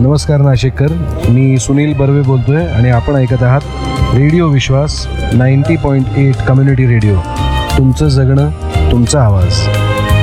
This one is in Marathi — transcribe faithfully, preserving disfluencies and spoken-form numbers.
नमस्कार नाशिककर, मी सुनील बर्वे बोलतोय आणि आपण ऐकत आहात रेडिओ विश्वास ninety point eight community radio. तुमचं जगणं, तुमचा आवाज.